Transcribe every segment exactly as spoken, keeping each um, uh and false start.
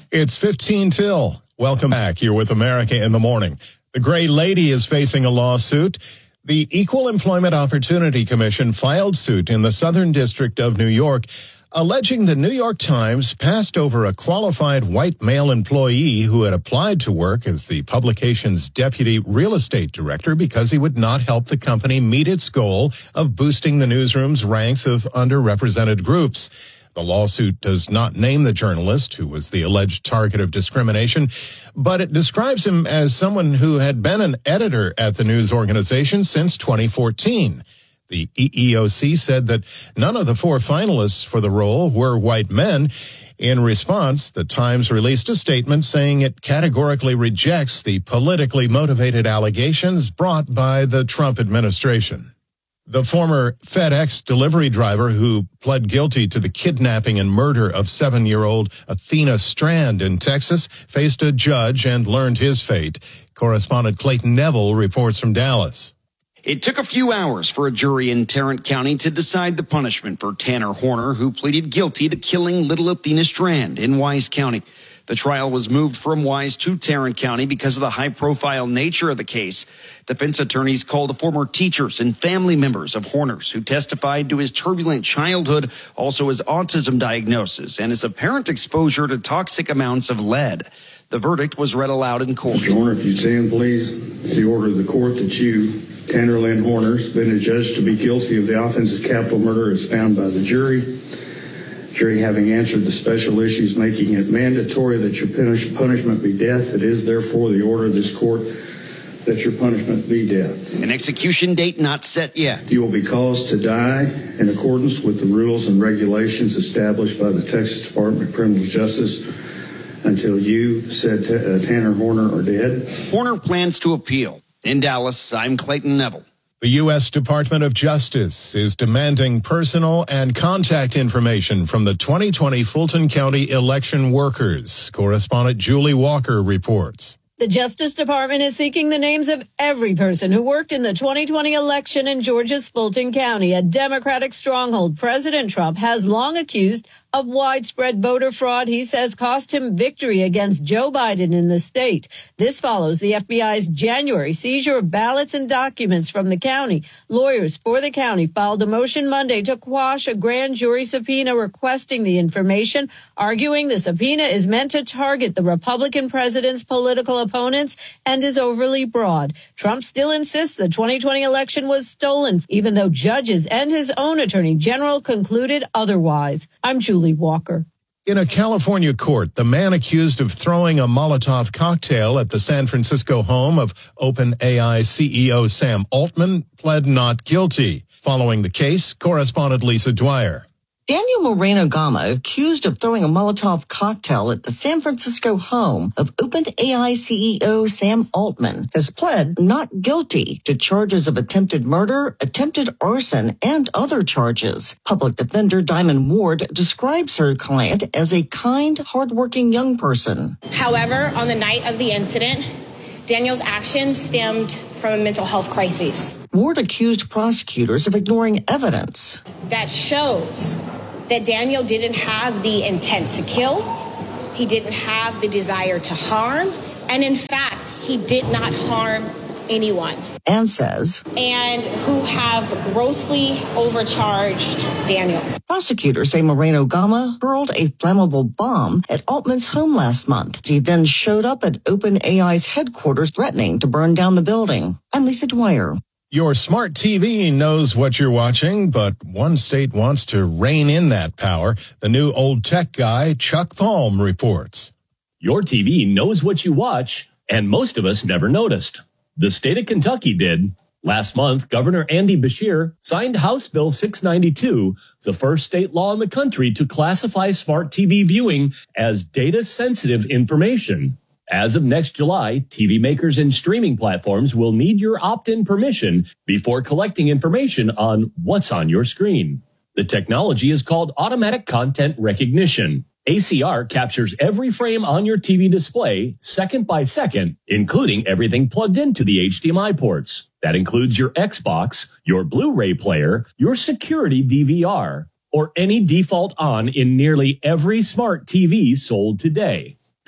It's fifteen till. Welcome back. You're with America in the Morning. The Gray Lady is facing a lawsuit. The Equal Employment Opportunity Commission filed suit in the Southern District of New York, alleging the New York Times passed over a qualified white male employee who had applied to work as the publication's deputy real estate director because he would not help the company meet its goal of boosting the newsroom's ranks of underrepresented groups. The lawsuit does not name the journalist who was the alleged target of discrimination, but it describes him as someone who had been an editor at the news organization since twenty fourteen. The E E O C said that none of the four finalists for the role were white men. In response, the Times released a statement saying it categorically rejects the politically motivated allegations brought by the Trump administration. The former FedEx delivery driver who pled guilty to the kidnapping and murder of seven-year-old Athena Strand in Texas faced a judge and learned his fate. Correspondent Clayton Neville reports from Dallas. It took a few hours for a jury in Tarrant County to decide the punishment for Tanner Horner, who pleaded guilty to killing little Athena Strand in Wise County. The trial was moved from Wise to Tarrant County because of the high-profile nature of the case. Defense attorneys called the former teachers and family members of Horner's who testified to his turbulent childhood, also his autism diagnosis, and his apparent exposure to toxic amounts of lead. The verdict was read aloud in court. Mister Horner, if you'd stand, please. It's the order of the court that you, Tanner Lynn Horner, has been adjudged to be guilty of the offense of capital murder as found by the jury. Jury having answered the special issues making it mandatory that your punish, punishment be death, it is therefore the order of this court that your punishment be death. An execution date not set yet. You will be caused to die in accordance with the rules and regulations established by the Texas Department of Criminal Justice until you, said t- uh, Tanner Horner, are dead. Horner plans to appeal. In Dallas, I'm Clayton Neville. The U S Department of Justice is demanding personal and contact information from the twenty twenty Fulton County election workers. Correspondent Julie Walker reports. The Justice Department is seeking the names of every person who worked in the twenty twenty election in Georgia's Fulton County, a Democratic stronghold President Trump has long accused of widespread voter fraud he says cost him victory against Joe Biden in the state. This follows the F B I's January seizure of ballots and documents from the county. Lawyers for the county filed a motion Monday to quash a grand jury subpoena requesting the information, arguing the subpoena is meant to target the Republican president's political opponents and is overly broad. Trump still insists the twenty twenty election was stolen, even though judges and his own attorney general concluded otherwise. I'm Julie Walker. In a California court, the man accused of throwing a Molotov cocktail at the San Francisco home of OpenAI C E O Sam Altman pled not guilty. Following the case, correspondent Lisa Dwyer. Daniel Moreno-Gama, accused of throwing a Molotov cocktail at the San Francisco home of OpenAI C E O Sam Altman, has pled not guilty to charges of attempted murder, attempted arson, and other charges. Public defender Diamond Ward describes her client as a kind, hardworking young person. However, on the night of the incident, Daniel's actions stemmed from a mental health crisis. Ward accused prosecutors of ignoring evidence that shows that Daniel didn't have the intent to kill, he didn't have the desire to harm, and in fact, he did not harm anyone. And says, and who have grossly overcharged Daniel. Prosecutors say Moreno-Gama hurled a flammable bomb at Altman's home last month. He then showed up at OpenAI's headquarters threatening to burn down the building. I'm Lisa Dwyer. Your smart T V knows what you're watching, but one state wants to rein in that power. The new old tech guy, Chuck Palm, reports. Your T V knows what you watch, and most of us never noticed. The state of Kentucky did. Last month, Governor Andy Beshear signed House Bill six ninety-two, the first state law in the country to classify smart T V viewing as data-sensitive information. As of next July, T V makers and streaming platforms will need your opt-in permission before collecting information on what's on your screen. The technology is called automatic content recognition. A C R captures every frame on your T V display second by second, including everything plugged into the H D M I ports. That includes your Xbox, your Blu-ray player, your security D V R, or any default on in nearly every smart T V sold today.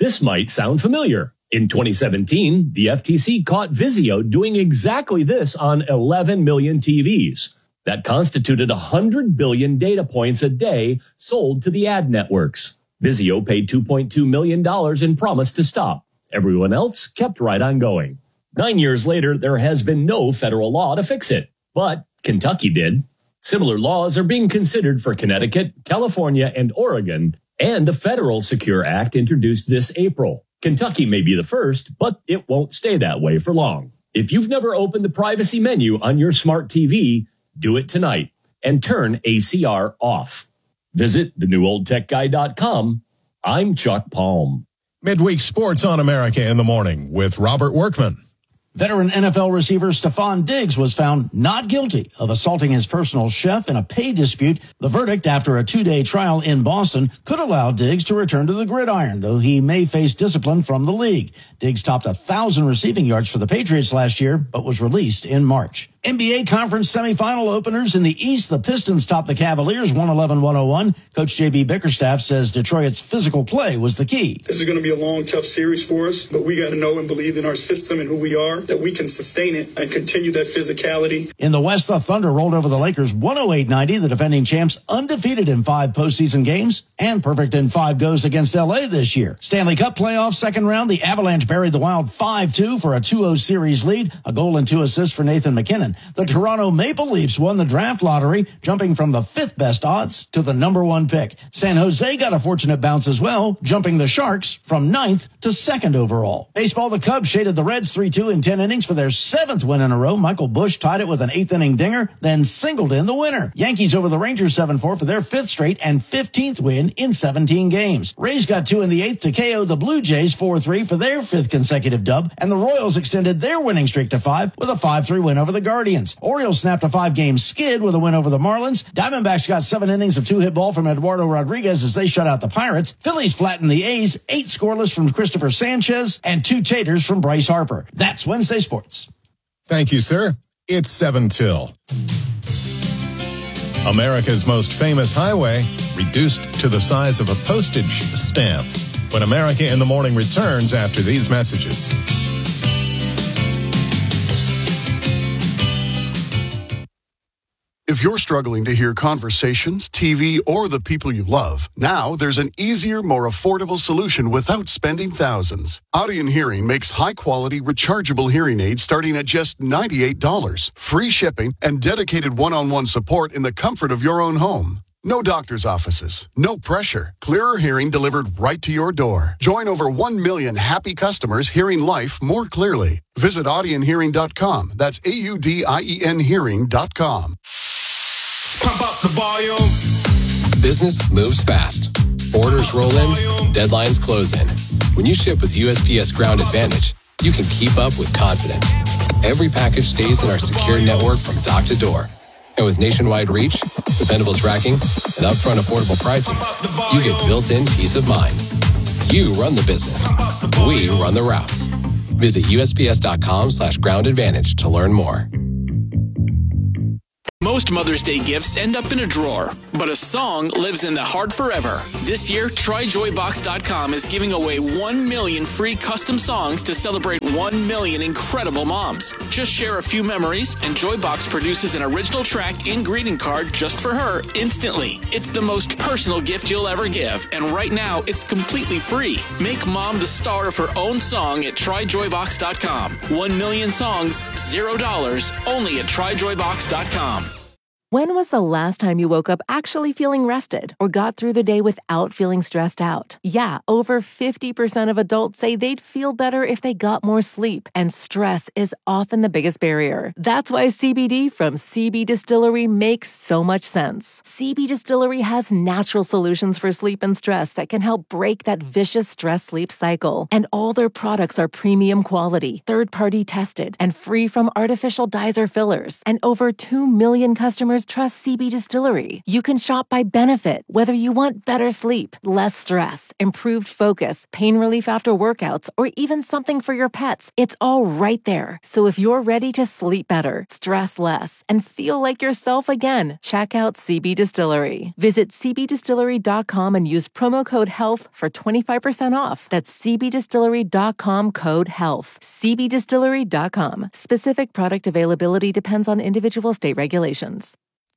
This might sound familiar. In twenty seventeen, the F T C caught Vizio doing exactly this on eleven million T Vs. That constituted one hundred billion data points a day sold to the ad networks. Vizio paid two point two million dollars and promised to stop. Everyone else kept right on going. Nine years later, there has been no federal law to fix it, but Kentucky did. Similar laws are being considered for Connecticut, California, and Oregon, and the Federal Secure Act introduced this April. Kentucky may be the first, but it won't stay that way for long. If you've never opened the privacy menu on your smart T V, do it tonight and turn A C R off. Visit the new old tech guy dot com. I'm Chuck Palm. Midweek Sports on America in the Morning with Robert Workman. Veteran N F L receiver Stephon Diggs was found not guilty of assaulting his personal chef in a pay dispute. The verdict, after a two-day trial in Boston, could allow Diggs to return to the gridiron, though he may face discipline from the league. Diggs topped one thousand receiving yards for the Patriots last year, but was released in March. N B A Conference semifinal openers in the East, the Pistons topped the Cavaliers one eleven to one oh one. Coach J B Bickerstaff says Detroit's physical play was the key. This is going to be a long, tough series for us, but we got to know and believe in our system and who we are, that we can sustain it and continue that physicality. In the West, the Thunder rolled over the Lakers one oh eight ninety, the defending champs undefeated in five postseason games and perfect in five goes against L A this year. Stanley Cup playoff second round, the Avalanche buried the Wild five two for a two oh series lead, a goal and two assists for Nathan McKinnon. The Toronto Maple Leafs won the draft lottery, jumping from the fifth best odds to the number one pick. San Jose got a fortunate bounce as well, jumping the Sharks from ninth to second overall. Baseball, the Cubs shaded the Reds three two in ten innings for their seventh win in a row. Michael Busch tied it with an eighth inning dinger, then singled in the winner. Yankees over the Rangers seven four for their fifth straight and fifteenth win in seventeen games. Rays got two in the eighth to K O the Blue Jays four three for their fifth consecutive dub, and the Royals extended their winning streak to five with a five three win over the Guardians. Orioles snapped a five-game skid with a win over the Marlins. Diamondbacks got seven innings of two-hit ball from Eduardo Rodriguez as they shut out the Pirates. Phillies flattened the A's, eight scoreless from Christopher Sanchez, and two taters from Bryce Harper. That's Wednesday Sports. Thank you, sir. It's seven till. America's most famous highway reduced to the size of a postage stamp. When America in the Morning returns after these messages. If you're struggling to hear conversations, T V, or the people you love, now there's an easier, more affordable solution without spending thousands. Audien Hearing makes high-quality, rechargeable hearing aids starting at just ninety-eight dollars, free shipping, and dedicated one-on-one support in the comfort of your own home. No doctor's offices, no pressure, clearer hearing delivered right to your door. Join over one million happy customers hearing life more clearly. Visit audien hearing dot com. That's A U D I E N hearing dot com. Pump up the volume. Business moves fast. Orders roll in, deadlines close in. When you ship with U S P S Ground Advantage, you can keep up with confidence. Every package stays in our secure network from dock to door. And with nationwide reach, dependable tracking, and upfront affordable pricing, you get built-in peace of mind. You run the business. We run the routes. Visit U S P S dot com slash ground advantage to learn more. Most Mother's Day gifts end up in a drawer, but a song lives in the heart forever. This year, try joy box dot com is giving away one million free custom songs to celebrate one million incredible moms. Just share a few memories, and Joybox produces an original track and greeting card just for her instantly. It's the most personal gift you'll ever give, and right now, it's completely free. Make mom the star of her own song at try joy box dot com. One million songs, zero dollars, only at try joy box dot com. When was the last time you woke up actually feeling rested or got through the day without feeling stressed out? Yeah, over fifty percent of adults say they'd feel better if they got more sleep, and stress is often the biggest barrier. That's why C B D from C B Distillery makes so much sense. C B Distillery has natural solutions for sleep and stress that can help break that vicious stress-sleep cycle. And all their products are premium quality, third-party tested, and free from artificial dyes or fillers. And over two million customers customers trust C B Distillery. You can shop by benefit, whether you want better sleep, less stress, improved focus, pain relief after workouts, or even something for your pets. It's all right there. So if you're ready to sleep better, stress less, and feel like yourself again, check out C B Distillery. Visit c b distillery dot com and use promo code HEALTH for twenty-five percent off. That's c b distillery dot com code HEALTH. c b distillery dot com. Specific product availability depends on individual state regulations.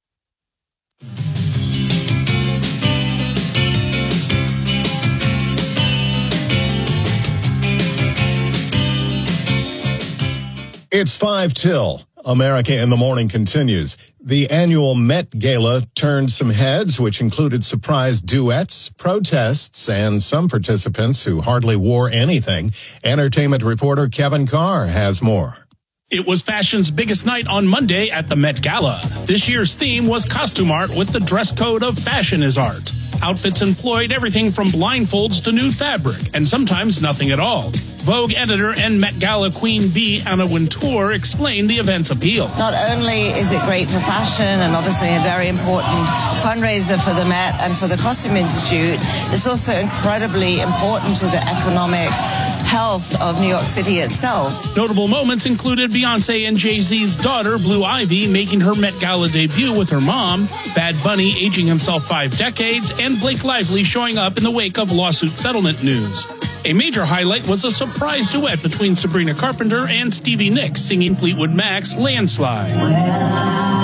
It's five till. America in the Morning continues. The annual Met Gala turned some heads, which included surprise duets, protests, and some participants who hardly wore anything. Entertainment reporter Kevin Carr has more. It was fashion's biggest night on Monday at the Met Gala. This year's theme was costume art with the dress code of fashion is art. Outfits employed everything from blindfolds to nude fabric, and sometimes nothing at all. Vogue editor and Met Gala queen bee Anna Wintour explained the event's appeal. Not only is it great for fashion and obviously a very important fundraiser for the Met and for the Costume Institute, it's also incredibly important to the economic health of New York City itself. Notable moments included Beyonce and Jay-Z's daughter, Blue Ivy, making her Met Gala debut with her mom, Bad Bunny aging himself five decades, and Blake Lively showing up in the wake of lawsuit settlement news. A major highlight was a surprise duet between Sabrina Carpenter and Stevie Nicks singing Fleetwood Mac's Landslide.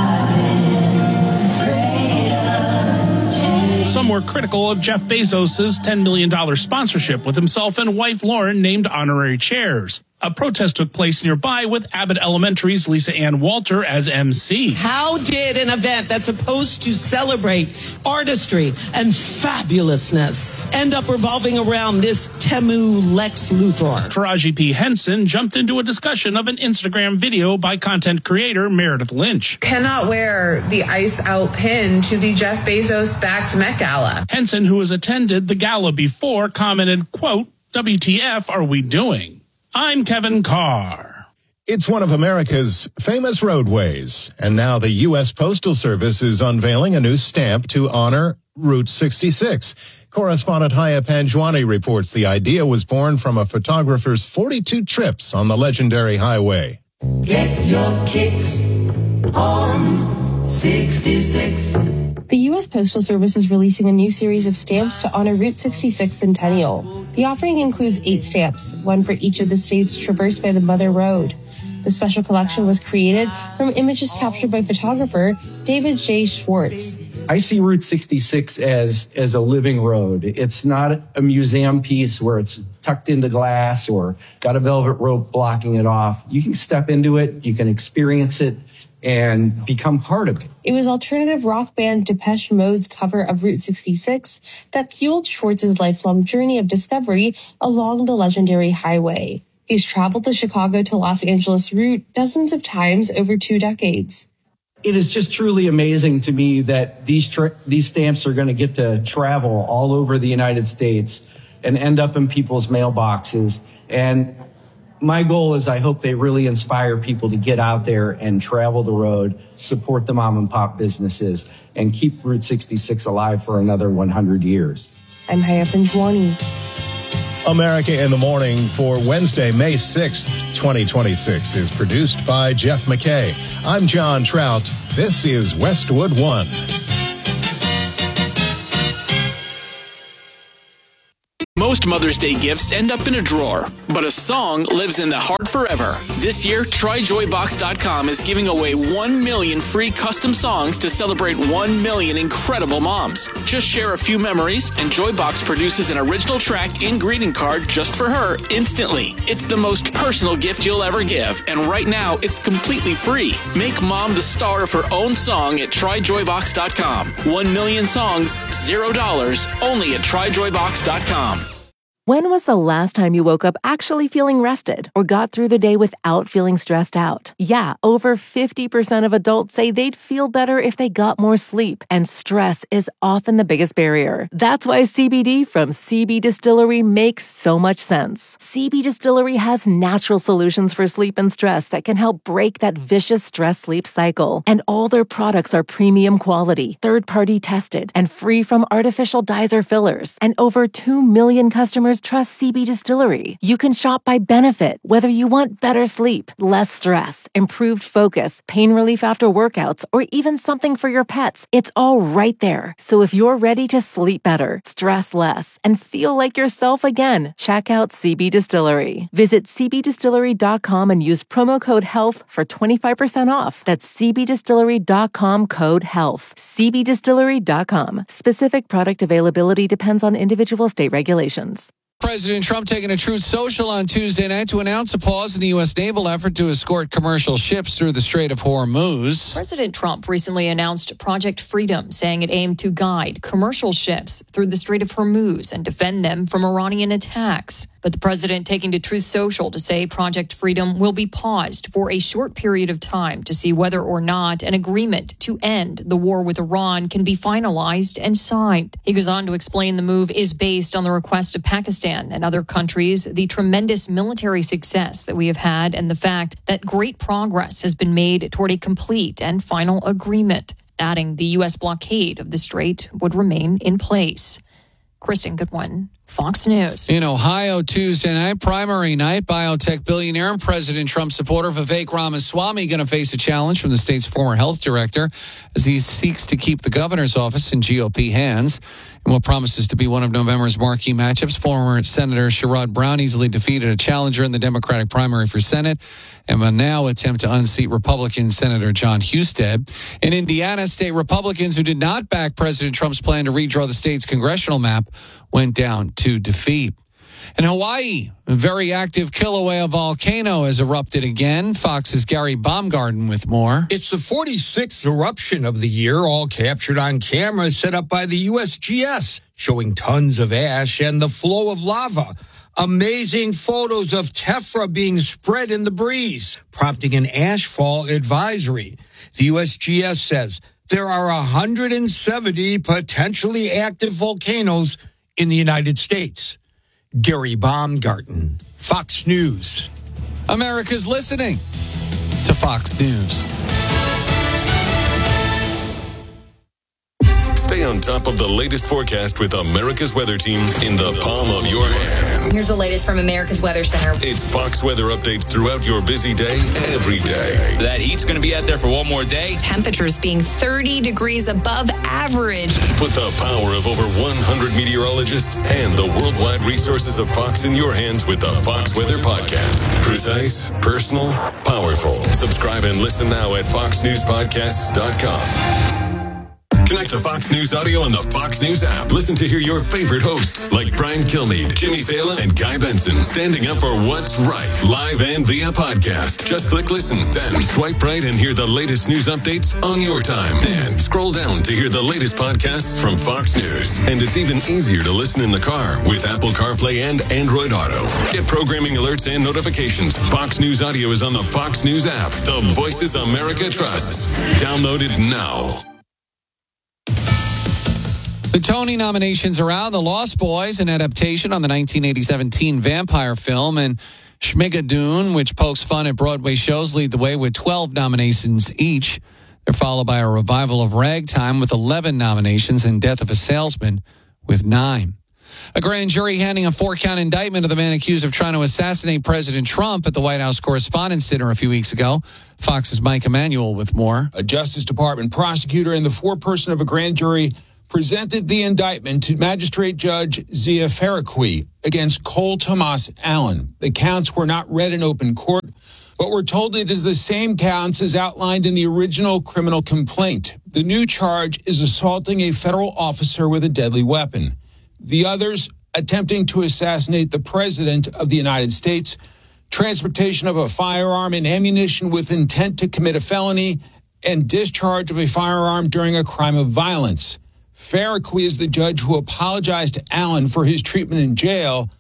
Some were critical of Jeff Bezos' ten million dollars sponsorship, with himself and wife Lauren named honorary chairs. A protest took place nearby with Abbott Elementary's Lisa Ann Walter as M C. How did an event that's supposed to celebrate artistry and fabulousness end up revolving around this Temu Lex Luthor? Taraji P. Henson jumped into a discussion of an Instagram video by content creator Meredith Lynch. Cannot wear the Ice Out pin to the Jeff Bezos-backed Met Gala. Henson, who has attended the gala before, commented, quote, W T F are we doing? I'm Kevin Carr. It's one of America's famous roadways, and now the U S Postal Service is unveiling a new stamp to honor Route sixty-six. Correspondent Haya Panjwani reports the idea was born from a photographer's forty-two trips on the legendary highway. Get your kicks on sixty-six. The U S Postal Service is releasing a new series of stamps to honor Route sixty-six Centennial. The offering includes eight stamps, one for each of the states traversed by the Mother Road. The special collection was created from images captured by photographer David J. Schwartz. I see Route sixty-six as, as a living road. It's not a museum piece where it's tucked into glass or got a velvet rope blocking it off. You can step into it, you can experience it, and become part of it. It was alternative rock band Depeche Mode's cover of Route sixty-six that fueled Schwartz's lifelong journey of discovery along the legendary highway. He's traveled the Chicago to Los Angeles route dozens of times over two decades. It is just truly amazing to me that these tra- these stamps are going to get to travel all over the United States and end up in people's mailboxes. And my goal is I hope they really inspire people to get out there and travel the road, support the mom and pop businesses, and keep Route sixty-six alive for another one hundred years. I'm Haya Panjwani. America in the Morning for Wednesday, May sixth, twenty twenty-six is produced by Jeff McKay. I'm John Trout. This is Westwood One. Most Mother's Day gifts end up in a drawer, but a song lives in the heart forever. This year, try joy box dot com is giving away one million free custom songs to celebrate one million incredible moms. Just share a few memories, and Joybox produces an original track and greeting card just for her instantly. It's the most personal gift you'll ever give, and right now, it's completely free. Make mom the star of her own song at try joy box dot com. One million songs, zero dollars, only at try joy box dot com. When was the last time you woke up actually feeling rested or got through the day without feeling stressed out? Yeah, over fifty percent of adults say they'd feel better if they got more sleep, and stress is often the biggest barrier. That's why C B D from C B Distillery makes so much sense. C B Distillery has natural solutions for sleep and stress that can help break that vicious stress-sleep cycle. And all their products are premium quality, third-party tested, and free from artificial dyes or fillers. And over two million customers trust C B Distillery. You can shop by benefit, whether you want better sleep, less stress, improved focus, pain relief after workouts, or even something for your pets. It's all right there. So if you're ready to sleep better, stress less, and feel like yourself again, check out C B Distillery. Visit c b distillery dot com and use promo code HEALTH for twenty-five percent off. That's c b distillery dot com code HEALTH. c b distillery dot com. Specific product availability depends on individual state regulations. President Trump taking a Truth Social on Tuesday night to announce a pause in the U S naval effort to escort commercial ships through the Strait of Hormuz. President Trump recently announced Project Freedom, saying it aimed to guide commercial ships through the Strait of Hormuz and defend them from Iranian attacks. But the president taking to Truth Social to say Project Freedom will be paused for a short period of time to see whether or not an agreement to end the war with Iran can be finalized and signed. He goes on to explain the move is based on the request of Pakistan and other countries, the tremendous military success that we have had, and the fact that great progress has been made toward a complete and final agreement, adding the U S blockade of the strait would remain in place. Kristen Goodwin, Fox News. In Ohio, Tuesday night, primary night, biotech billionaire and President Trump supporter Vivek Ramaswamy going to face a challenge from the state's former health director as he seeks to keep the governor's office in G O P hands. In what promises to be one of November's marquee matchups, former Senator Sherrod Brown easily defeated a challenger in the Democratic primary for Senate and will now attempt to unseat Republican Senator John Husted. In Indiana, state Republicans who did not back President Trump's plan to redraw the state's congressional map went down to defeat. In Hawaii, a very active Kilauea volcano has erupted again. Fox's Gary Baumgarten with more. It's the forty-sixth eruption of the year, all captured on camera set up by the U S G S, showing tons of ash and the flow of lava. Amazing photos of tephra being spread in the breeze, prompting an ashfall advisory. The U S G S says there are one hundred seventy potentially active volcanoes in the United States. Gary Baumgarten, Fox News. America's listening to Fox News. Stay on top of the latest forecast with America's Weather Team in the palm of your hand. Here's the latest from America's Weather Center. It's Fox weather updates throughout your busy day, every day. That heat's going to be out there for one more day. Temperatures being thirty degrees above average. Put the power of over one hundred meteorologists and the worldwide resources of Fox in your hands with the Fox Weather Podcast. Precise, personal, powerful. Subscribe and listen now at fox news podcasts dot com. Connect to Fox News Audio on the Fox News app. Listen to hear your favorite hosts like Brian Kilmeade, Jimmy Fallon, and Guy Benson standing up for what's right, live and via podcast. Just click listen, then swipe right and hear the latest news updates on your time. And scroll down to hear the latest podcasts from Fox News. And it's even easier to listen in the car with Apple CarPlay and Android Auto. Get programming alerts and notifications. Fox News Audio is on the Fox News app. The voices America trusts. Download it now. The Tony nominations are out. The Lost Boys, an adaptation on the nineteen eighty-seven teen vampire film, and Schmigadoon, which pokes fun at Broadway shows, lead the way with twelve nominations each. They're followed by a revival of Ragtime with eleven nominations and Death of a Salesman with nine. A grand jury handing a four-count indictment of the man accused of trying to assassinate President Trump at the White House Correspondents' Dinner a few weeks ago. Fox's Mike Emanuel with more. A Justice Department prosecutor and the foreperson of a grand jury presented the indictment to Magistrate Judge Zia Faraqui against Cole Tomas Allen. The counts were not read in open court, but we're told it is the same counts as outlined in the original criminal complaint. The new charge is assaulting a federal officer with a deadly weapon. The others, attempting to assassinate the President of the United States, transportation of a firearm and ammunition with intent to commit a felony, and discharge of a firearm during a crime of violence. Faraqui is the judge who apologized to Allen for his treatment in jail.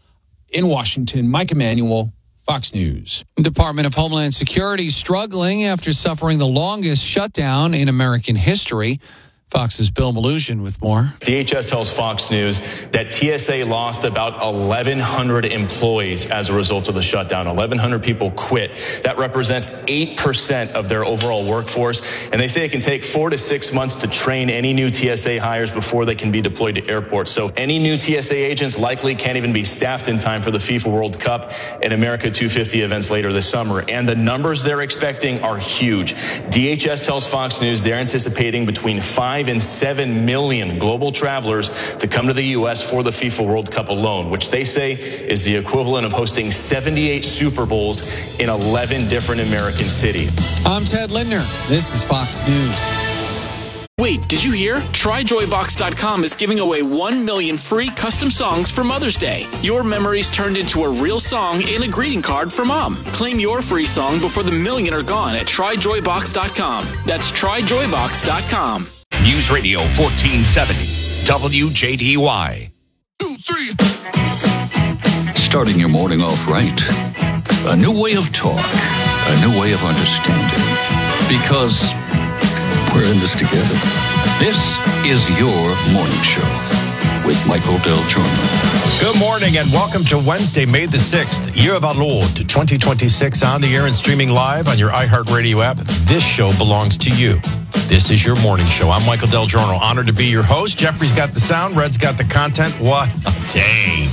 In Washington, Mike Emanuel, Fox News. Department of Homeland Security struggling after suffering the longest shutdown in American history. Fox's Bill Maluzhin with more. D H S tells Fox News that T S A lost about eleven hundred employees as a result of the shutdown. eleven hundred people quit. That represents eight percent of their overall workforce. And they say it can take four to six months to train any new T S A hires before they can be deployed to airports. So any new T S A agents likely can't even be staffed in time for the FIFA World Cup and America two fifty events later this summer. And the numbers they're expecting are huge. D H S tells Fox News they're anticipating between five and seven million global travelers to come to the U S for the FIFA World Cup alone, which they say is the equivalent of hosting seventy-eight Super Bowls in eleven different American cities. I'm Ted Lindner. This is Fox News. Wait, did you hear? Try Joy Box dot com is giving away one million free custom songs for Mother's Day. Your memories turned into a real song and a greeting card for Mom. Claim your free song before the million are gone at Try Joy Box dot com. That's Try Joy Box dot com. News Radio fourteen seventy, W J D Y. Two, three. Starting your morning off right. A new way of talk. A new way of understanding. Because we're in this together. This is your morning show with Michael Del Giorno. Good morning and welcome to Wednesday, May the sixth, year of our Lord, twenty twenty-six, on the air and streaming live on your iHeartRadio app. This show belongs to you. This is your morning show. I'm Michael Del Giorno, honored to be your host. Jeffrey's got the sound, Red's got the content. What a day.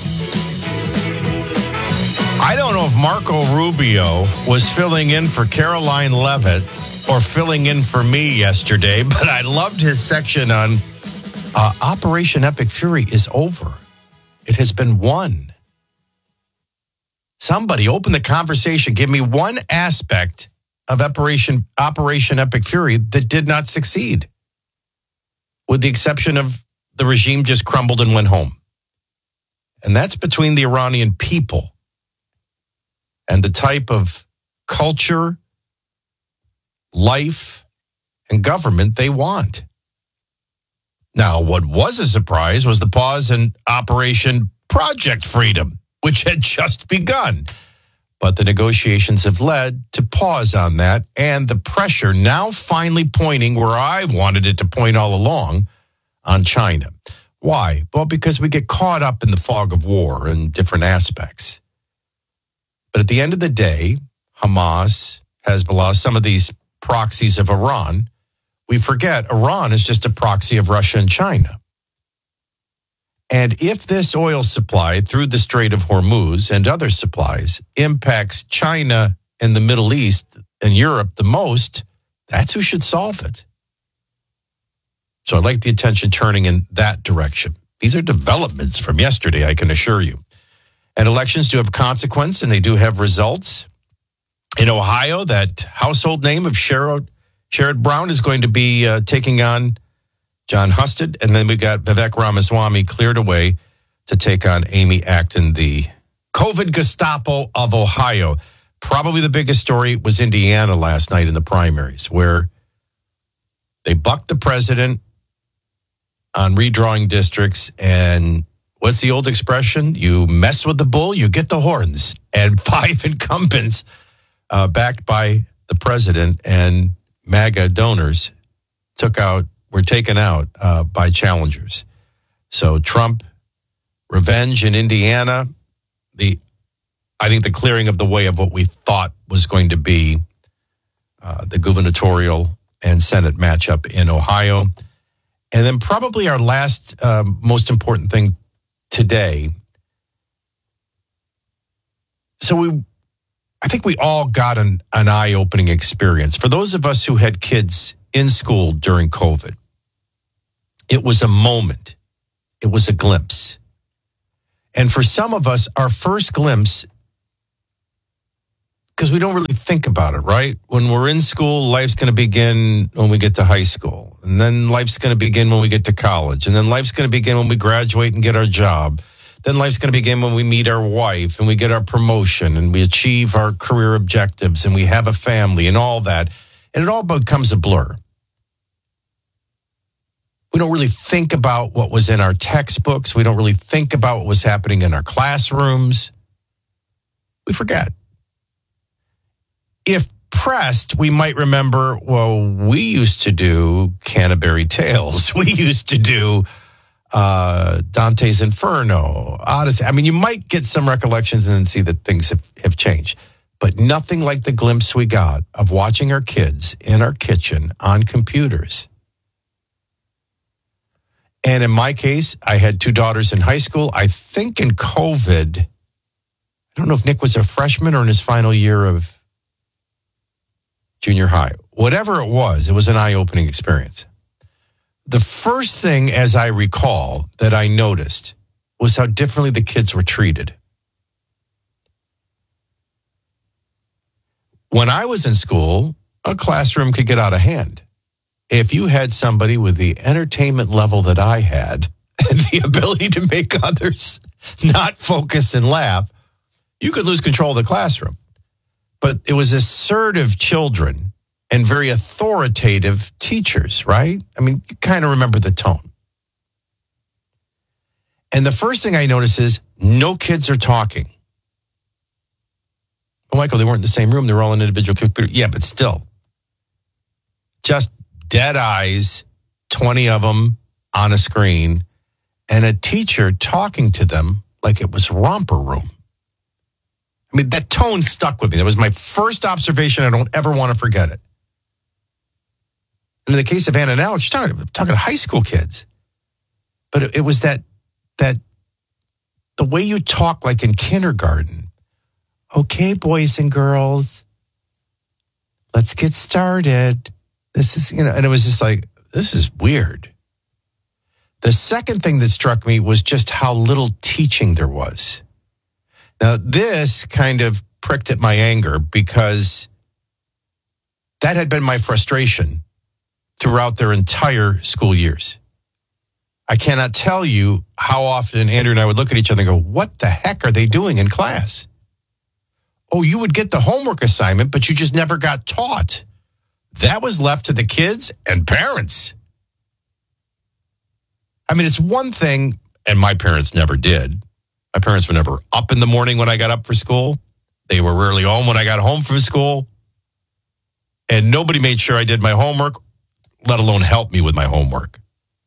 I don't know if Marco Rubio was filling in for Caroline Leavitt or filling in for me yesterday, but I loved his section on uh, Operation Epic Fury is over. It has been won. Somebody open the conversation. Give me one aspect of Operation, Operation Epic Fury that did not succeed, with the exception of the regime just crumbled and went home. And that's between the Iranian people and the type of culture, life, and government they want. Now, what was a surprise was the pause in Operation Project Freedom, which had just begun. But the negotiations have led to pause on that, and the pressure now finally pointing where I wanted it to point all along, on China. Why? Well, because we get caught up in the fog of war in different aspects. But at the end of the day, Hamas, Hezbollah, some of these proxies of Iran, we forget Iran is just a proxy of Russia and China. And if this oil supply through the Strait of Hormuz and other supplies impacts China and the Middle East and Europe the most, that's who should solve it. So I like the attention turning in that direction. These are developments from yesterday, I can assure you. And elections do have consequence, and they do have results. In Ohio, that household name of Sherrod, Sherrod Brown is going to be uh, taking on John Husted, and then we got Vivek Ramaswamy cleared away to take on Amy Acton, the COVID Gestapo of Ohio. Probably the biggest story was Indiana last night in the primaries, where they bucked the president on redrawing districts, and what's the old expression? You mess with the bull, you get the horns. And five incumbents uh, backed by the president and MAGA donors took out were taken out uh, by challengers. So Trump, revenge in Indiana, the I think the clearing of the way of what we thought was going to be uh, the gubernatorial and Senate matchup in Ohio. And then probably our last uh, most important thing today. So we, I think we all got an, an eye-opening experience. For those of us who had kids in school during COVID, it was a moment. It was a glimpse. And for some of us, our first glimpse, because we don't really think about it, right? When we're in school, life's going to begin when we get to high school. And then life's going to begin when we get to college. And then life's going to begin when we graduate and get our job. Then life's going to begin when we meet our wife and we get our promotion and we achieve our career objectives and we have a family and all that. And it all becomes a blur. We don't really think about what was in our textbooks. We don't really think about what was happening in our classrooms. We forget. If pressed, we might remember, well, we used to do Canterbury Tales. We used to do uh, Dante's Inferno, Odyssey. I mean, you might get some recollections and then see that things have, have changed. But nothing like the glimpse we got of watching our kids in our kitchen on computers. And in my case, I had two daughters in high school. I think in COVID, I don't know if Nick was a freshman or in his final year of junior high. Whatever it was, it was an eye-opening experience. The first thing, as I recall, that I noticed was how differently the kids were treated. When I was in school, a classroom could get out of hand. If you had somebody with the entertainment level that I had and the ability to make others not focus and laugh, you could lose control of the classroom. But it was assertive children and very authoritative teachers, right? I mean, you kind of remember the tone. And the first thing I noticed is no kids are talking. Oh, Michael, they weren't in the same room. They were all in individual computers. Yeah, but still. Just dead eyes, twenty of them on a screen, and a teacher talking to them like it was romper room. I mean, that tone stuck with me. That was my first observation. I don't ever want to forget it. And in the case of Anna and Alex, you're talking, talking to high school kids. But it, it was that, that the way you talk like in kindergarten. Okay, boys and girls, let's get started. This is, you know, and it was just like, this is weird. The second thing that struck me was just how little teaching there was. Now, this kind of pricked at my anger because that had been my frustration throughout their entire school years. I cannot tell you how often Andrew and I would look at each other and go, what the heck are they doing in class? Oh, you would get the homework assignment, but you just never got taught. That was left to the kids and parents. I mean, it's one thing, and my parents never did. My parents were never up in the morning when I got up for school. They were rarely home when I got home from school. And nobody made sure I did my homework, let alone help me with my homework.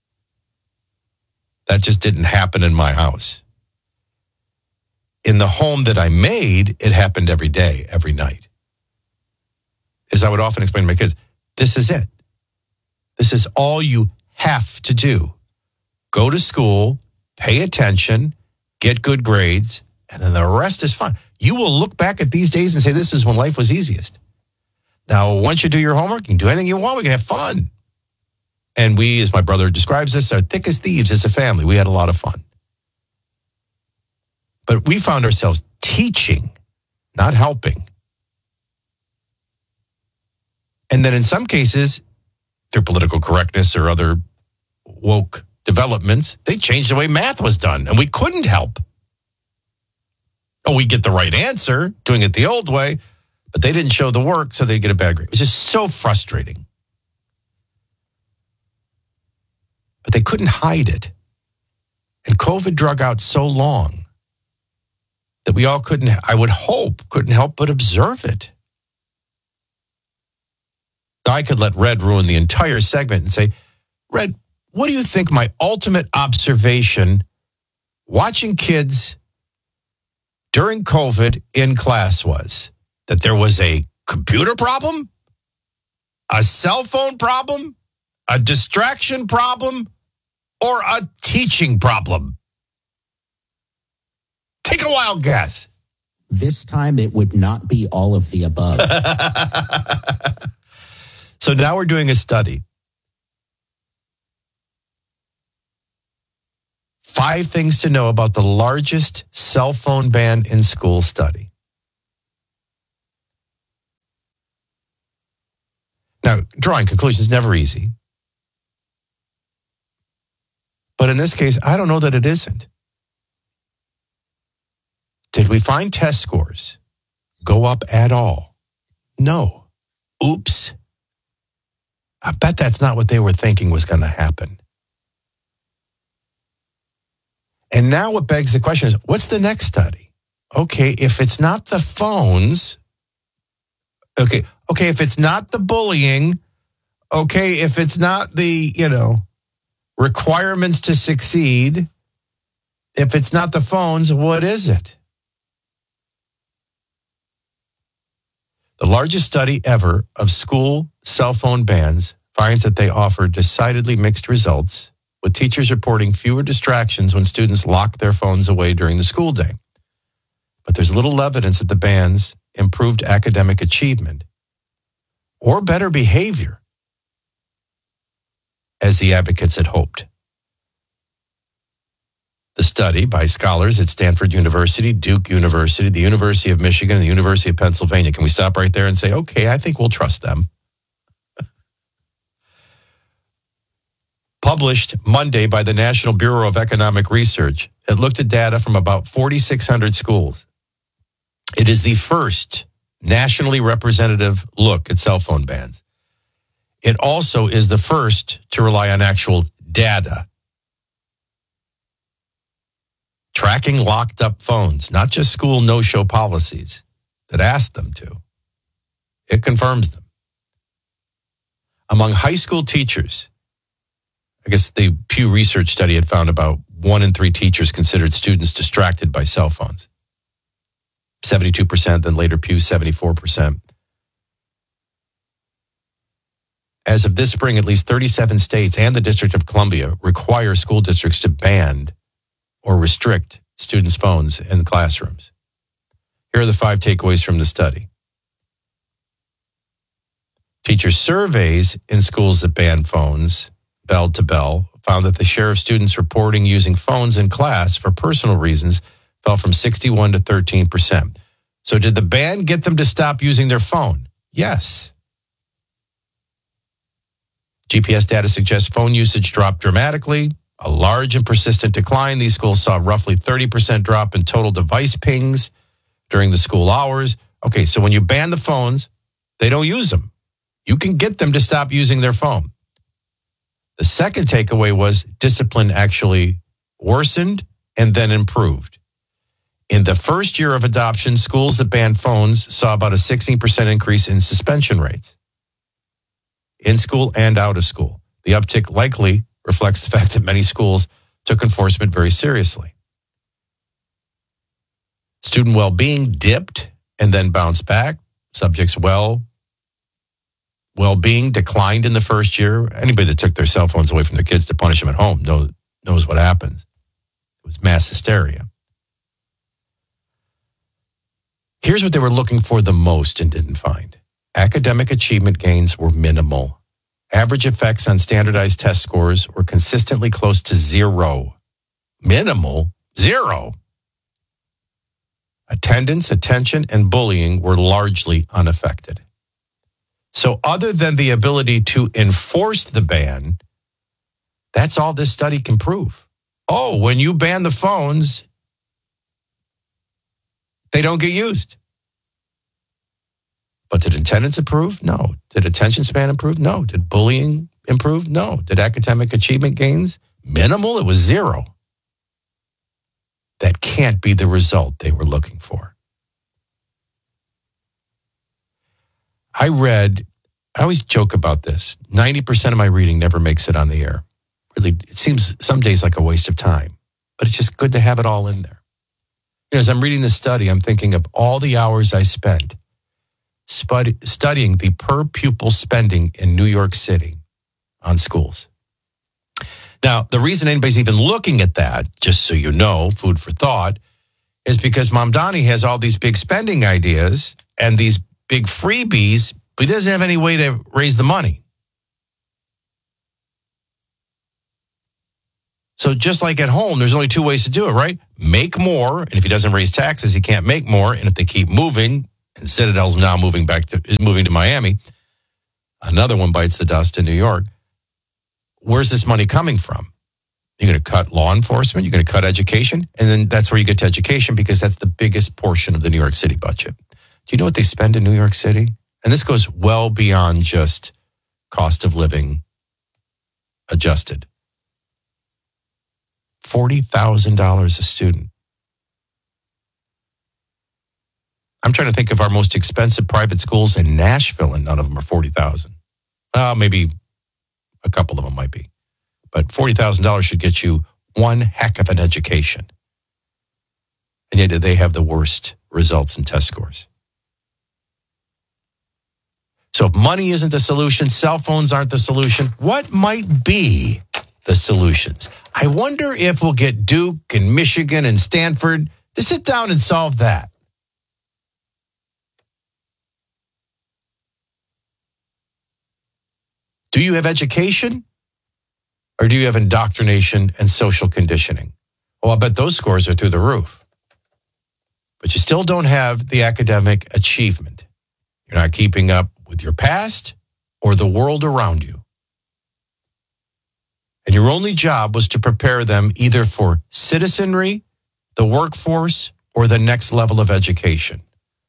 That just didn't happen in my house. In the home that I made, it happened every day, every night. As I would often explain to my kids, this is it. This is all you have to do. Go to school, pay attention, get good grades, and then the rest is fun. You will look back at these days and say, this is when life was easiest. Now, once you do your homework, you can do anything you want. We can have fun. And we, as my brother describes us, are thick as thieves as a family. We had a lot of fun. But we found ourselves teaching, not helping. And then in some cases, through political correctness or other woke developments, they changed the way math was done, and we couldn't help. Oh, we get the right answer, doing it the old way, but they didn't show the work, so they get a bad grade. It was just so frustrating. But they couldn't hide it. And COVID drug out so long that we all couldn't, I would hope, couldn't help but observe it. I could let Red ruin the entire segment and say, Red, what do you think my ultimate observation watching kids during COVID in class was? That there was a computer problem, a cell phone problem, a distraction problem, or a teaching problem? Take a wild guess. This time it would not be all of the above. So now we're doing a study. Five things to know about the largest cell phone ban in school study. Now, drawing conclusions is never easy. But in this case, I don't know that it isn't. Did we find test scores go up at all? No. Oops. I bet that's not what they were thinking was going to happen. And now what begs the question is, what's the next study? Okay, if it's not the phones, okay, okay, if it's not the bullying, okay, if it's not the, you know, requirements to succeed, if it's not the phones, what is it? The largest study ever of school cell phone bans finds that they offer decidedly mixed results, with teachers reporting fewer distractions when students lock their phones away during the school day. But there's little evidence that the bans improved academic achievement or better behavior, as the advocates had hoped. The study by scholars at Stanford University, Duke University, the University of Michigan, and the University of Pennsylvania. Can we stop right there and say, okay, I think we'll trust them? Published Monday by the National Bureau of Economic Research, it looked at data from about forty-six hundred schools. It is the first nationally representative look at cell phone bans. It also is the first to rely on actual data. Tracking locked up phones, not just school no-show policies that asked them to. It confirms them. Among high school teachers, I guess the Pew Research study had found about one in three teachers considered students distracted by cell phones. seventy-two percent, then later Pew, seventy-four percent. As of this spring, at least thirty-seven states and the District of Columbia require school districts to ban or restrict students' phones in classrooms. Here are the five takeaways from the study. Teacher surveys in schools that ban phones, bell to bell, found that the share of students reporting using phones in class for personal reasons fell from sixty-one to thirteen percent. So did the ban get them to stop using their phone? Yes. G P S data suggests phone usage dropped dramatically. A large and persistent decline. These schools saw roughly thirty percent drop in total device pings during the school hours. Okay, so when you ban the phones, they don't use them. You can get them to stop using their phone. The second takeaway was discipline actually worsened and then improved. In the first year of adoption, schools that banned phones saw about a sixteen percent increase in suspension rates, in school and out of school. The uptick likely reflects the fact that many schools took enforcement very seriously. Student well-being dipped and then bounced back. Subjects' well, well-being declined in the first year. Anybody that took their cell phones away from their kids to punish them at home knows, knows what happens. It was mass hysteria. Here's what they were looking for the most and didn't find. Academic achievement gains were minimal. Average effects on standardized test scores were consistently close to zero. Minimal? Zero. Attendance, attention, and bullying were largely unaffected. So other than the ability to enforce the ban, that's all this study can prove. Oh, when you ban the phones, they don't get used. But did attendance improve? No. Did attention span improve? No. Did bullying improve? No. Did academic achievement gains? Minimal. It was zero. That can't be the result they were looking for. I read, I always joke about this. ninety percent of my reading never makes it on the air. Really, it seems some days like a waste of time, but it's just good to have it all in there. You know, as I'm reading this study, I'm thinking of all the hours I spent spud- studying the per pupil spending in New York City on schools. Now, the reason anybody's even looking at that, just so you know, food for thought, is because Mamdani has all these big spending ideas and these big freebies, but he doesn't have any way to raise the money. So just like at home, there's only two ways to do it, right? Make more, and if he doesn't raise taxes, he can't make more. And if they keep moving, and Citadel's now moving back to moving to Miami, another one bites the dust in New York. Where's this money coming from? You're going to cut law enforcement, you're going to cut education, and then that's where you get to education because that's the biggest portion of the New York City budget. Do you know what they spend in New York City? And this goes well beyond just cost of living adjusted. forty thousand dollars a student. I'm trying to think of our most expensive private schools in Nashville, and none of them are forty thousand dollars. Uh, maybe a couple of them might be. But forty thousand dollars should get you one heck of an education. And yet they have the worst results in test scores. So if money isn't the solution, cell phones aren't the solution, what might be the solutions? I wonder if we'll get Duke and Michigan and Stanford to sit down and solve that. Do you have education? Or do you have indoctrination and social conditioning? Well, I bet those scores are through the roof. But you still don't have the academic achievement. You're not keeping up with your past or the world around you. And your only job was to prepare them either for citizenry, the workforce, or the next level of education.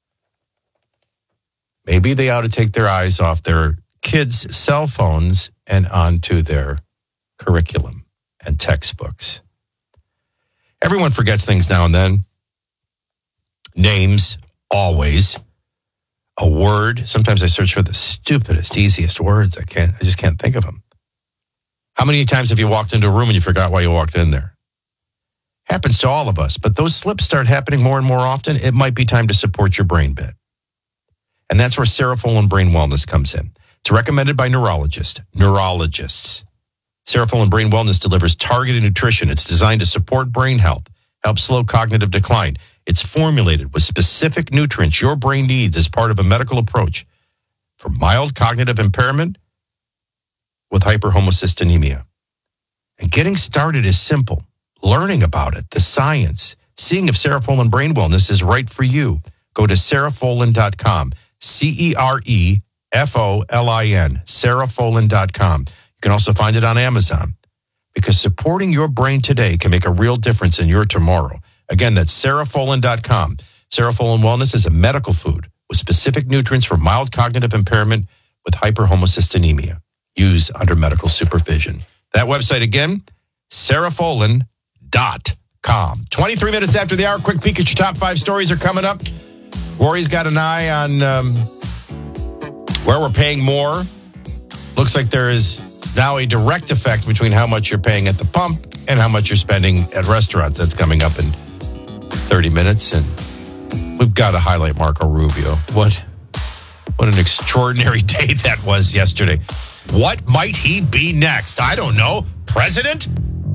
Maybe they ought to take their eyes off their kids' cell phones and onto their curriculum and textbooks. Everyone forgets things now and then. Names, always. A word. Sometimes I search for the stupidest, easiest words. I can't, I just can't think of them. How many times have you walked into a room and you forgot why you walked in there? Happens to all of us, but those slips start happening more and more often. It might be time to support your brain bit. And that's where Serofolin Brain Wellness comes in. It's recommended by neurologists. Neurologists. Serofolin Brain Wellness delivers targeted nutrition. It's designed to support brain health, help slow cognitive decline. It's formulated with specific nutrients your brain needs as part of a medical approach for mild cognitive impairment with hyperhomocystinemia. And getting started is simple. Learning about it, the science, seeing if Serofolin Brain Wellness is right for you. Go to Serofolin dot com. C E R E F O L I N. Serofolin dot com. You can also find it on Amazon. Because supporting your brain today can make a real difference in your tomorrow. Again, that's Serofolin dot com. Serofolin Wellness is a medical food with specific nutrients for mild cognitive impairment with hyperhomocystinemia. Use under medical supervision. That website again, Serofolin dot com. twenty-three minutes after the hour, quick peek at your top five stories are coming up. Rory's got an eye on um, where we're paying more. Looks like there is now a direct effect between how much you're paying at the pump and how much you're spending at restaurants. That's coming up in thirty minutes. And we've got to highlight Marco Rubio. What, what an extraordinary day that was yesterday. What might he be next? I don't know. President?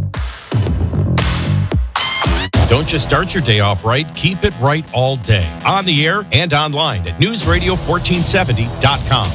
Don't just start your day off right. Keep it right all day. On the air and online at news radio fourteen seventy dot com.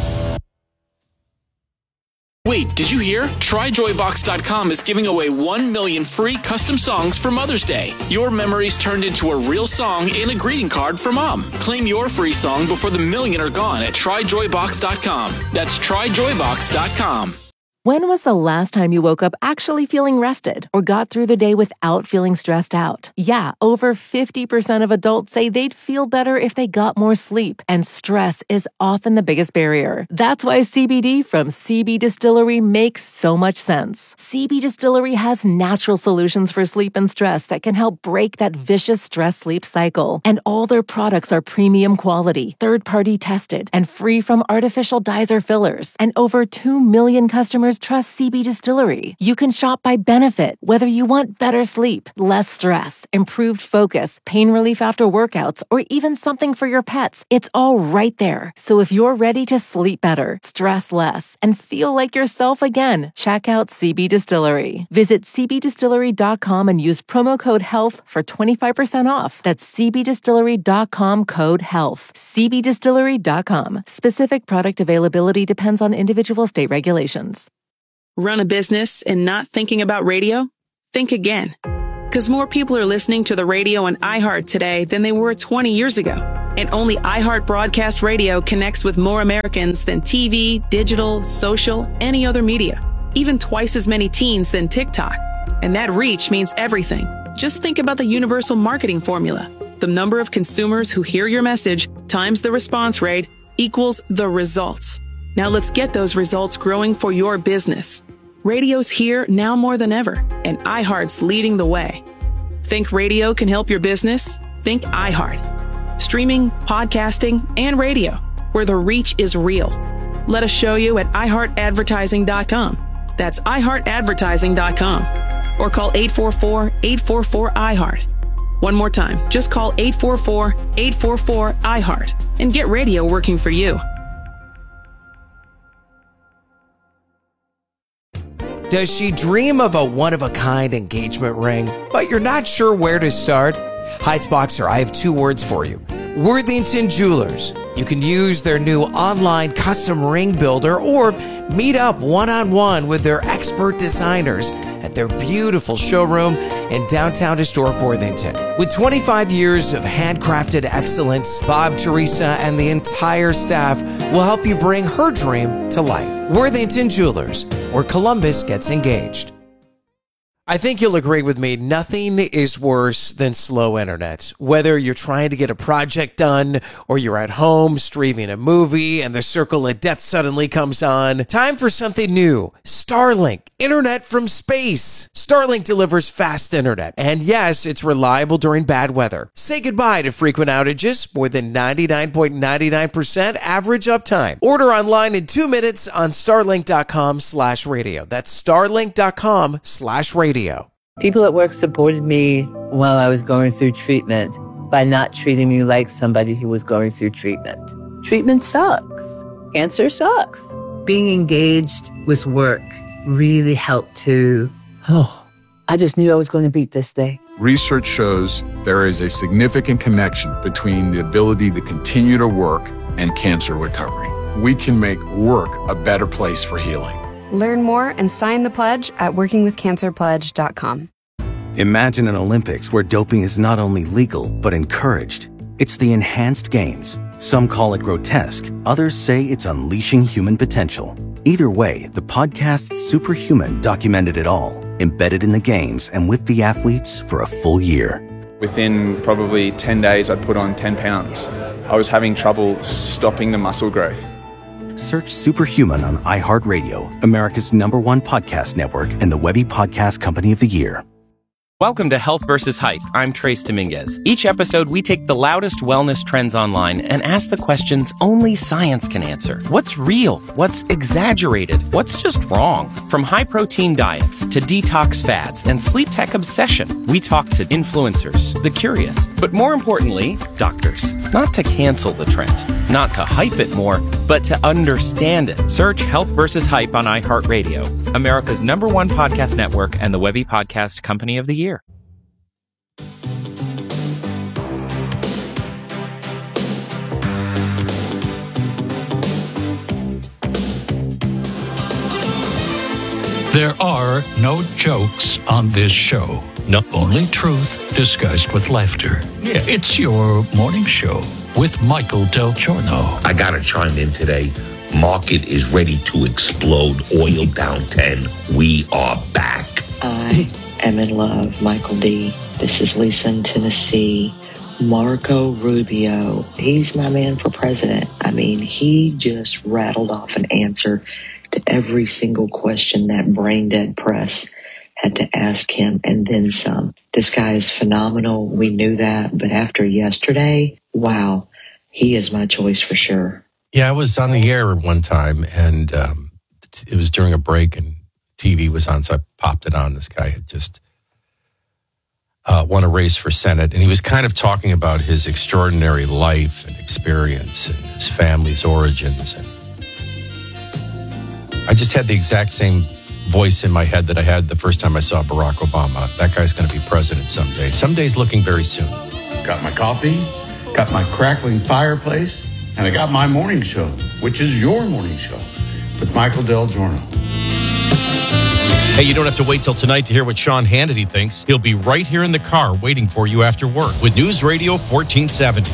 Wait, did you hear? Try joy box dot com is giving away one million free custom songs for Mother's Day. Your memories turned into a real song and a greeting card for Mom. Claim your free song before the million are gone at try joy box dot com. That's try joy box dot com. When was the last time you woke up actually feeling rested or got through the day without feeling stressed out? Yeah, over fifty percent of adults say they'd feel better if they got more sleep, and stress is often the biggest barrier. That's why C B D from C B Distillery makes so much sense. C B Distillery has natural solutions for sleep and stress that can help break that vicious stress-sleep cycle. And all their products are premium quality, third-party tested, and free from artificial dyes or fillers. And over two million customers trust C B Distillery. You can shop by benefit, whether you want better sleep, less stress, improved focus, pain relief after workouts, or even something for your pets. It's all right there. So if you're ready to sleep better, stress less, and feel like yourself again, check out C B Distillery. Visit c b distillery dot com and use promo code HEALTH for twenty-five percent off. That's c b distillery dot com code HEALTH. c b distillery dot com. Specific product availability depends on individual state regulations. Run a business and not thinking about radio? Think again. Because more people are listening to the radio on iHeart today than they were twenty years ago. And only iHeart Broadcast Radio connects with more Americans than T V, digital, social, any other media. Even twice as many teens than TikTok. And that reach means everything. Just think about the universal marketing formula. The number of consumers who hear your message times the response rate equals the results. Now let's get those results growing for your business. Radio's here now more than ever, and iHeart's leading the way. Think radio can help your business? Think iHeart. Streaming, podcasting, and radio, where the reach is real. Let us show you at i heart advertising dot com. That's i heart advertising dot com. Or call eight four four, eight four four, I heart. One more time, just call eight four four, eight four four, I heart and get radio working for you. Does she dream of a one-of-a-kind engagement ring, but you're not sure where to start? Heights Boxer, I have two words for you. Worthington Jewelers. You can use their new online custom ring builder or meet up one-on-one with their expert designers at their beautiful showroom in downtown historic Worthington. With twenty-five years of handcrafted excellence, Bob, Teresa, and the entire staff will help you bring her dream to life. Worthington Jewelers, where Columbus gets engaged. I think you'll agree with me, nothing is worse than slow internet. Whether you're trying to get a project done or you're at home streaming a movie and the circle of death suddenly comes on, time for something new. Starlink, internet from space. Starlink delivers fast internet, and yes, it's reliable during bad weather. Say goodbye to frequent outages, more than ninety-nine point nine nine percent average uptime. Order online in two minutes on starlink dot com slash radio. That's starlink dot com slash radio. People at work supported me while I was going through treatment by not treating me like somebody who was going through treatment. Treatment sucks. Cancer sucks. Being engaged with work really helped to, oh, I just knew I was going to beat this thing. Research shows there is a significant connection between the ability to continue to work and cancer recovery. We can make work a better place for healing. Learn more and sign the pledge at working with cancer pledge dot com. Imagine an Olympics where doping is not only legal, but encouraged. It's the enhanced games. Some call it grotesque. Others say it's unleashing human potential. Either way, the podcast Superhuman documented it all, embedded in the games and with the athletes for a full year. Within probably ten days, I'd put on ten pounds. I was having trouble stopping the muscle growth. Search Superhuman on iHeartRadio, America's number one podcast network and the Webby Podcast Company of the Year. Welcome to Health versus Hype. I'm Trace Dominguez. Each episode, we take the loudest wellness trends online and ask the questions only science can answer. What's real? What's exaggerated? What's just wrong? From high-protein diets to detox fads and sleep tech obsession, we talk to influencers, the curious, but more importantly, doctors. Not to cancel the trend, not to hype it more, but to understand it. Search Health versus Hype on iHeartRadio, America's number one podcast network and the Webby Podcast Company of the Year. There are no jokes on this show. No, only truth disguised with laughter. Yeah. It's your morning show with Michael Del Giorno. I got to chime in today. Market is ready to explode. Oil down ten. We are back. I am in love, Michael D. This is Lisa in Tennessee. Marco Rubio. He's my man for president. I mean, he just rattled off an answer to every single question that brain dead press had to ask him, and then some. This guy is phenomenal. We knew that, but after yesterday, wow, he is my choice for sure. Yeah, I was on the air one time, and um, it was during a break, and T V was on, so I popped it on. This guy had just uh, won a race for Senate, and he was kind of talking about his extraordinary life and experience and his family's origins. And I just had the exact same voice in my head that I had the first time I saw Barack Obama. That guy's going to be president someday. Someday's looking very soon. Got my coffee, got my crackling fireplace, and I got my morning show, which is your morning show, with Michael Del Giorno. Hey, you don't have to wait till tonight to hear what Sean Hannity thinks. He'll be right here in the car waiting for you after work with News Radio fourteen seventy.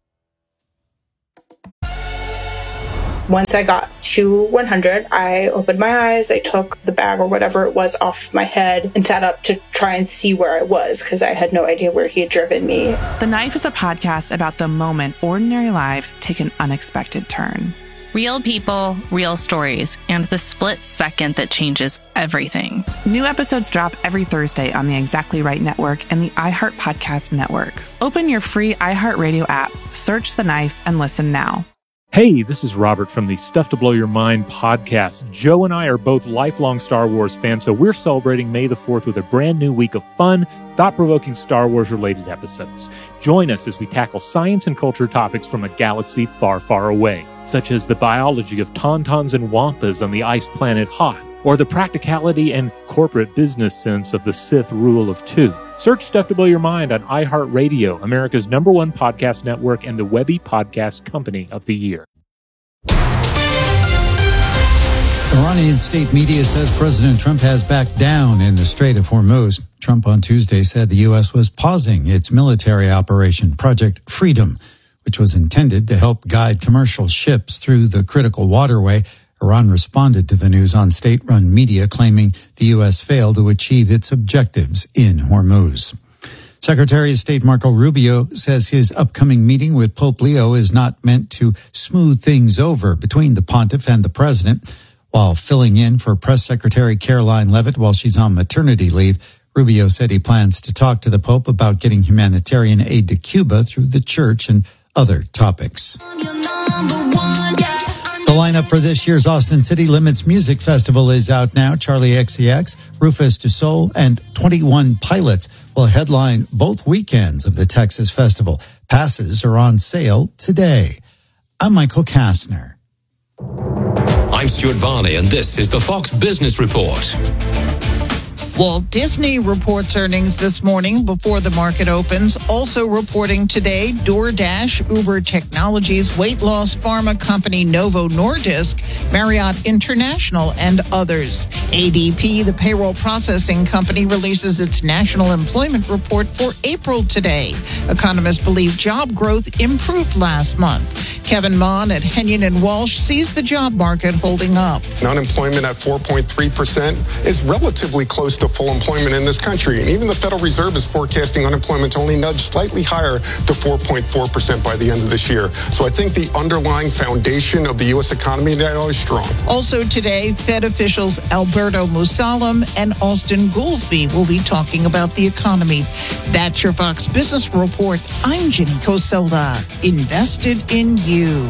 Once I got to one hundred, I opened my eyes, I took the bag or whatever it was off my head and sat up to try and see where I was because I had no idea where he had driven me. The Knife is a podcast about the moment ordinary lives take an unexpected turn. Real people, real stories, and the split second that changes everything. New episodes drop every Thursday on the Exactly Right Network and the iHeart Podcast Network. Open your free iHeartRadio app, Search The Knife and listen now. Hey, this is Robert from the Stuff to Blow Your Mind podcast. Joe and I are both lifelong Star Wars fans, so we're celebrating May the fourth with a brand new week of fun, thought-provoking Star Wars-related episodes. Join us as we tackle science and culture topics from a galaxy far, far away, such as the biology of tauntauns and wampas on the ice planet Hoth, or the practicality and corporate business sense of the Sith rule of two. Search Stuff to Blow Your Mind on iHeartRadio, America's number one podcast network and the Webby Podcast Company of the Year. Iranian state media says President Trump has backed down in the Strait of Hormuz. Trump on Tuesday said the U S was pausing its military operation, Project Freedom, which was intended to help guide commercial ships through the critical waterway. Iran responded to the news on state-run media, claiming the U S failed to achieve its objectives in Hormuz. Secretary of State Marco Rubio says his upcoming meeting with Pope Leo is not meant to smooth things over between the pontiff and the president. While filling in for Press Secretary Caroline Leavitt while she's on maternity leave, Rubio said he plans to talk to the Pope about getting humanitarian aid to Cuba through the church and other topics. The lineup for this year's Austin City Limits Music Festival is out now. Charlie X C X, Rufus Du Sol, and twenty-one Pilots will headline both weekends of the Texas Festival. Passes are on sale today. I'm Michael Kastner. I'm Stuart Varney, and this is the Fox Business Report. Walt Disney reports earnings this morning before the market opens. Also reporting today, DoorDash, Uber Technologies, weight loss pharma company Novo Nordisk, Marriott International, and others. A D P, the payroll processing company, releases its national employment report for April today. Economists believe job growth improved last month. Kevin Mon at Henyon and Walsh sees the job market holding up. Unemployment at four point three percent is relatively close to full employment in this country. And even the Federal Reserve is forecasting unemployment to only nudge slightly higher to four point four percent by the end of this year. So I think the underlying foundation of the U S economy now is strong. Also today, Fed officials Alberto Musalem and Austin Goolsbee will be talking about the economy. That's your Fox Business Report. I'm Jenny Coselda. Invested in you.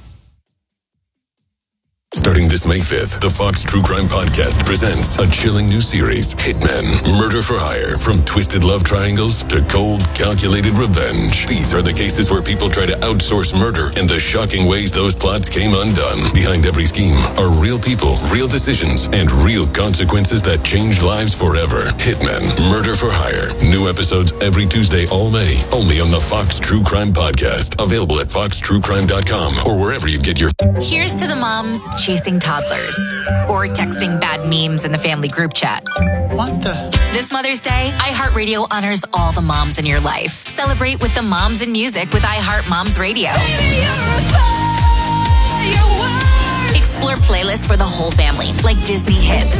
Starting this May fifth, the Fox True Crime Podcast presents a chilling new series, Hitmen, Murder for Hire. From twisted love triangles to cold, calculated revenge. These are the cases where people try to outsource murder and the shocking ways those plots came undone. Behind every scheme are real people, real decisions, and real consequences that changed lives forever. Hitmen, Murder for Hire. New episodes every Tuesday all May. Only on the Fox True Crime Podcast. Available at fox true crime dot com or wherever you get your... Here's to the moms chasing toddlers or texting bad memes in the family group chat. What the? This Mother's Day, iHeartRadio honors all the moms in your life. Celebrate with the moms in music with iHeart Moms Radio. Explore playlists for the whole family, like Disney hits.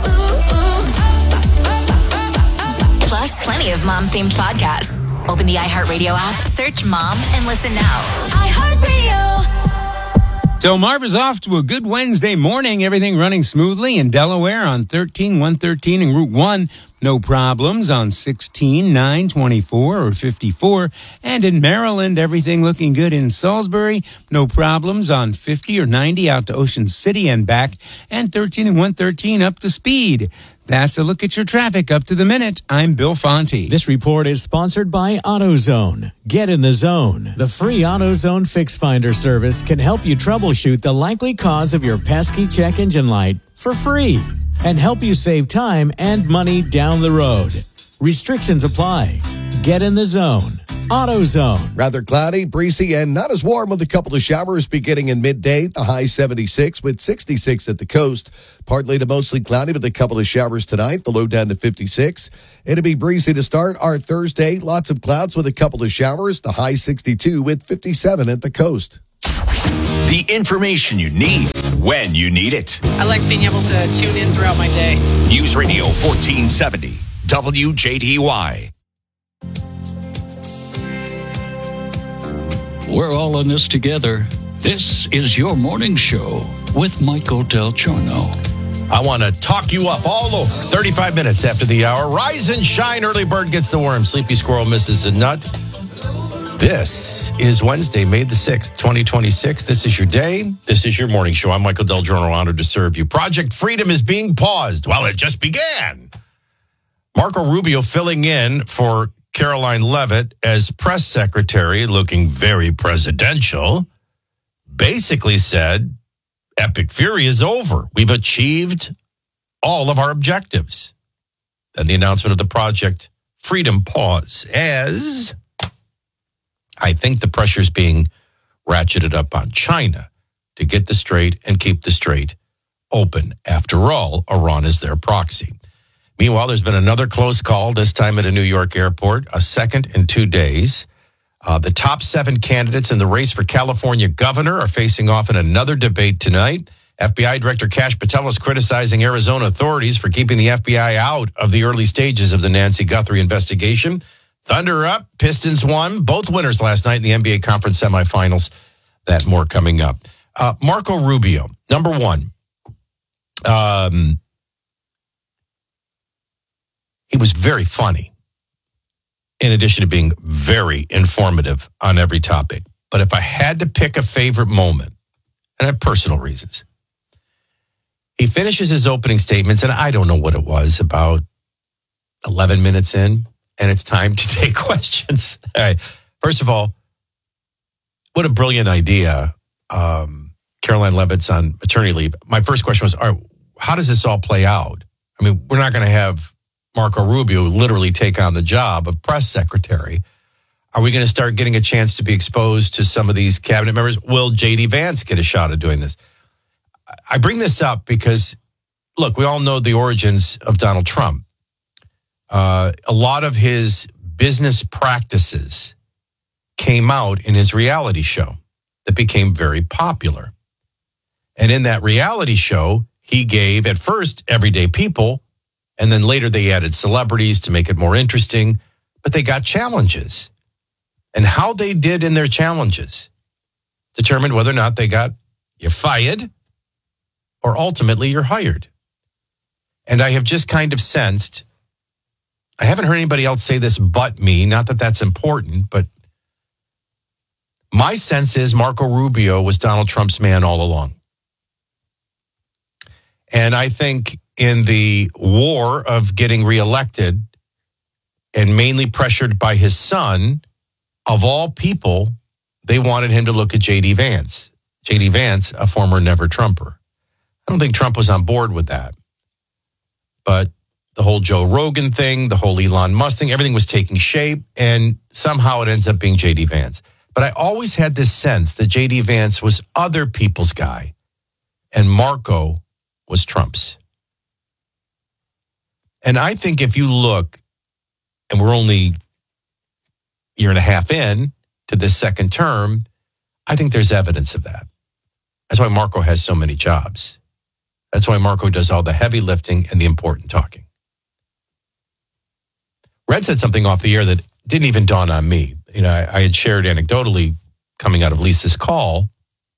Plus, plenty of mom-themed podcasts. Open the iHeartRadio app, search Mom, and listen now. iHeartRadio. So Marv is off to a good Wednesday morning. Everything running smoothly in Delaware on thirteen one thirteen and Route one. No problems on sixteen nine twenty-four or fifty-four. And in Maryland, everything looking good in Salisbury. No problems on fifty or ninety out to Ocean City and back. And thirteen and one thirteen up to speed. That's a look at your traffic up to the minute. I'm Bill Fonte. This report is sponsored by AutoZone. Get in the zone. The free AutoZone Fix Finder service can help you troubleshoot the likely cause of your pesky check engine light for free and help you save time and money down the road. Restrictions apply. Get in the zone. AutoZone. Rather cloudy, breezy, and not as warm with a couple of showers beginning in midday. The high seventy-six with sixty-six at the coast. Partly to mostly cloudy with a couple of showers tonight. The low down to fifty-six. It'll be breezy to start our Thursday. Lots of clouds with a couple of showers. The high sixty-two with fifty-seven at the coast. The information you need when you need it. I like being able to tune in throughout my day. News Radio fourteen seventy, W J D Y. We're all in this together. This is your morning show with Michael Del Giorno. I want to talk you up all over. thirty-five minutes after the hour. Rise and shine. Early bird gets the worm. Sleepy squirrel misses a nut. This is Wednesday, May the sixth, twenty twenty-six. This is your day. This is your morning show. I'm Michael Del Giorno, honored to serve you. Project Freedom is being paused. Well, it just began. Marco Rubio filling in for Caroline Leavitt as press secretary, looking very presidential, basically said, Epic Fury is over. We've achieved all of our objectives. Then the announcement of the Project Freedom pause as I think the pressure's being ratcheted up on China to get the strait and keep the strait open. After all, Iran is their proxy. Meanwhile, there's been another close call, this time at a New York airport, a second in two days. Uh, the top seven candidates in the race for California governor are facing off in another debate tonight. F B I Director Kash Patel is criticizing Arizona authorities for keeping the F B I out of the early stages of the Nancy Guthrie investigation. Thunder up, Pistons won. Both winners last night in the N B A Conference semifinals. That more coming up. Uh, Marco Rubio, number one. Um, he was very funny, in addition to being very informative on every topic. But if I had to pick a favorite moment, and I have personal reasons, he finishes his opening statements, and I don't know what it was, about eleven minutes in. And it's time to take questions. All right. First of all, what a brilliant idea. Um, Caroline Leavitt's on maternity leave. My first question was, all right, how does this all play out? I mean, we're not going to have Marco Rubio literally take on the job of press secretary. Are we going to start getting a chance to be exposed to some of these cabinet members? Will J D Vance get a shot at doing this? I bring this up because, look, we all know the origins of Donald Trump. Uh, a lot of his business practices came out in his reality show that became very popular. And in that reality show, he gave at first everyday people, and then later they added celebrities to make it more interesting, but they got challenges. And how they did in their challenges determined whether or not they got you fired or ultimately you're hired. And I have just kind of sensed, I haven't heard anybody else say this but me, not that that's important, but my sense is Marco Rubio was Donald Trump's man all along. And I think in the war of getting reelected and mainly pressured by his son, of all people, they wanted him to look at J D Vance. J D Vance, a former never Trumper. I don't think Trump was on board with that. But the whole Joe Rogan thing, the whole Elon Musk thing, everything was taking shape, and somehow it ends up being J D Vance. But I always had this sense that J D Vance was other people's guy, and Marco was Trump's. And I think if you look, and we're only a year and a half in to this second term, I think there's evidence of that. That's why Marco has so many jobs. That's why Marco does all the heavy lifting and the important talking. Red said something off the air that didn't even dawn on me. You know, I, I had shared anecdotally coming out of Lisa's call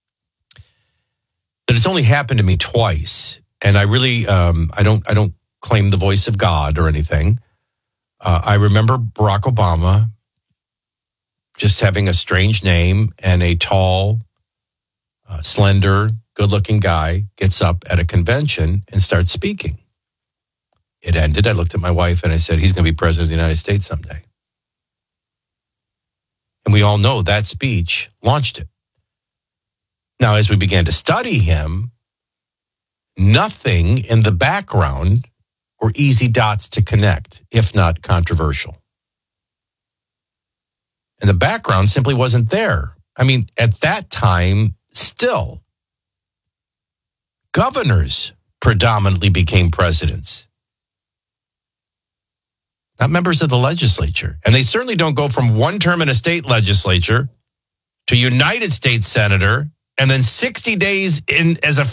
that it's only happened to me twice, and I really, um, I don't, I don't claim the voice of God or anything. Uh, I remember Barack Obama just having a strange name and a tall, uh, slender, good-looking guy gets up at a convention and starts speaking. It ended. I looked at my wife and I said, he's going to be president of the United States someday. And we all know that speech launched it. Now, as we began to study him, nothing in the background were easy dots to connect, if not controversial. And the background simply wasn't there. I mean, at that time, still, governors predominantly became presidents, not members of the legislature. And they certainly don't go from one term in a state legislature to United States senator and then sixty days in as a